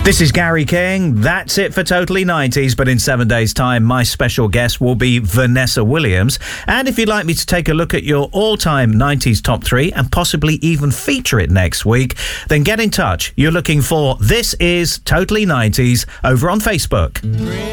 This is Gary King. That's it for Totally 90s, but in 7 days' time, my special guest will be Vanessa Williams. And if you'd like me to take a look at your all-time 90s top 3 and possibly even feature it next week, then get in touch. You're looking for This Is Totally 90s over on Facebook.